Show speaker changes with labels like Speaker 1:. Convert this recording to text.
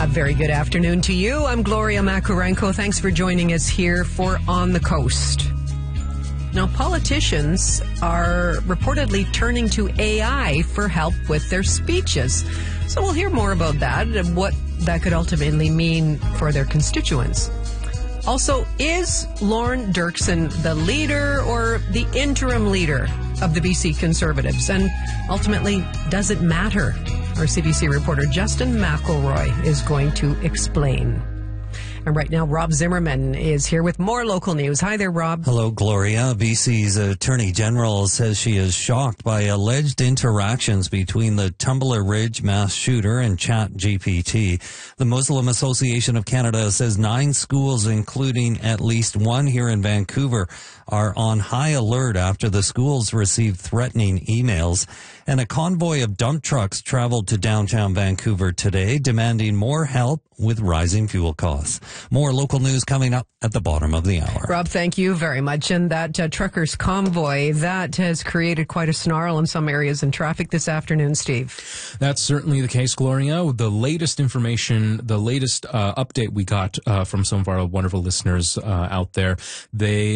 Speaker 1: A very good afternoon to you. I'm Gloria Macarenko. Thanks for joining us here for On the Coast. Now, politicians are reportedly turning to AI for help with their speeches. So we'll hear more about that and what that could ultimately mean for their constituents. Also, is Lorne Dirksen the leader or the interim leader of the BC Conservatives? And ultimately, does it matter? Our CBC reporter Justin McElroy is going to explain. And right now, Rob Zimmerman is here with more local news. Hi there, Rob.
Speaker 2: Hello, Gloria. BC's Attorney General says she is shocked by alleged interactions between the Tumbler Ridge mass shooter and ChatGPT. The Muslim Association of Canada says 9 schools, including at least one here in Vancouver, are on high alert after the schools received threatening emails. And a convoy of dump trucks traveled to downtown Vancouver today, demanding more help with rising fuel costs. More local news coming up at the bottom of the hour.
Speaker 1: Rob, thank you very much. And that truckers convoy, that has created quite a snarl in some areas in traffic this afternoon, Steve.
Speaker 3: That's certainly the case, Gloria. The latest information, the latest update we got from some of our wonderful listeners out there,